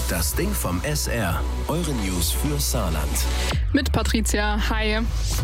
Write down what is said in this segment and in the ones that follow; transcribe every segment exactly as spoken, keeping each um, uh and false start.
Das Ding vom S R. Eure News für Saarland. Mit Patricia. Hi.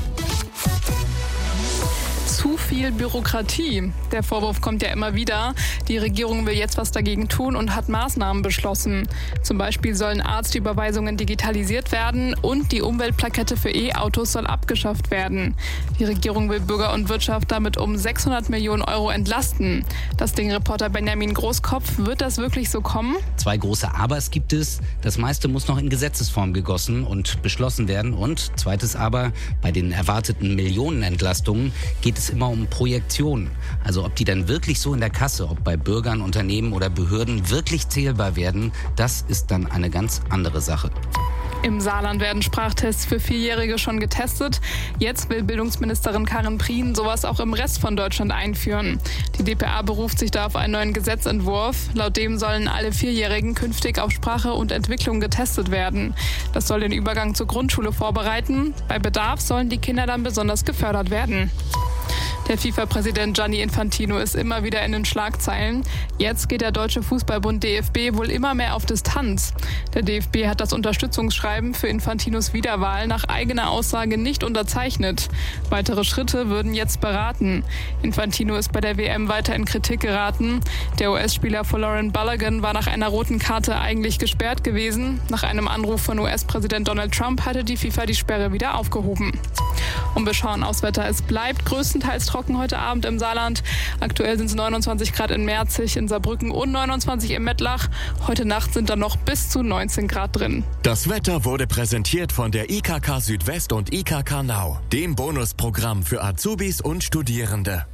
Zu viel Bürokratie. Der Vorwurf kommt ja immer wieder. Die Regierung will jetzt was dagegen tun und hat Maßnahmen beschlossen. Zum Beispiel sollen Arztüberweisungen digitalisiert werden und die Umweltplakette für E-Autos soll abgeschafft werden. Die Regierung will Bürger und Wirtschaft damit um sechshundert Millionen Euro entlasten. Das Ding-Reporter Benjamin Großkopf, wird das wirklich so kommen? Zwei große Abers gibt es. Das meiste muss noch in Gesetzesform gegossen und beschlossen werden. Und zweites Aber, bei den erwarteten Millionenentlastungen geht es immer um Projektionen. Also ob die dann wirklich so in der Kasse, ob bei Bürgern, Unternehmen oder Behörden wirklich zählbar werden, das ist dann eine ganz andere Sache. Im Saarland werden Sprachtests für Vierjährige schon getestet. Jetzt will Bildungsministerin Karin Prien sowas auch im Rest von Deutschland einführen. Die D P A beruft sich da auf einen neuen Gesetzentwurf. Laut dem sollen alle Vierjährigen künftig auf Sprache und Entwicklung getestet werden. Das soll den Übergang zur Grundschule vorbereiten. Bei Bedarf sollen die Kinder dann besonders gefördert werden. Der FIFA-Präsident Gianni Infantino ist immer wieder in den Schlagzeilen. Jetzt geht der Deutsche Fußballbund D F B wohl immer mehr auf Distanz. Der D F B hat das Unterstützungsschreiben für Infantinos Wiederwahl nach eigener Aussage nicht unterzeichnet. Weitere Schritte würden jetzt beraten. Infantino ist bei der W M weiter in Kritik geraten. Der U S-Spieler Folarin Balogun war nach einer roten Karte eigentlich gesperrt gewesen. Nach einem Anruf von U S-Präsident Donald Trump hatte die FIFA die Sperre wieder aufgehoben. Und wir schauen aufs Wetter. Es bleibt größtenteils trocken heute Abend im Saarland. Aktuell sind es neunundzwanzig Grad in Merzig, in Saarbrücken und neunundzwanzig im Mettlach. Heute Nacht sind dann noch bis zu neunzehn Grad drin. Das Wetter wurde präsentiert von der I K K Südwest und I K K Now, dem Bonusprogramm für Azubis und Studierende.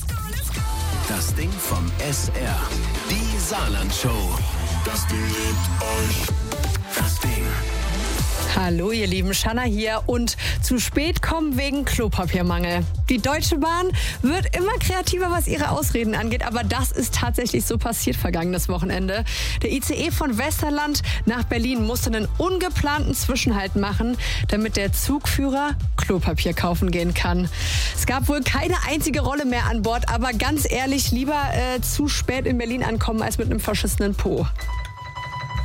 Das Ding vom S R. Die Saarland-Show. Das Ding liebt euch. Das Ding. Hallo ihr Lieben, Shanna hier und zu spät kommen wegen Klopapiermangel. Die Deutsche Bahn wird immer kreativer, was ihre Ausreden angeht, aber das ist tatsächlich so passiert vergangenes Wochenende. Der I C E von Westerland nach Berlin musste einen ungeplanten Zwischenhalt machen, damit der Zugführer Klopapier kaufen gehen kann. Es gab wohl keine einzige Rolle mehr an Bord, aber ganz ehrlich, lieber äh, zu spät in Berlin ankommen als mit einem verschissenen Po.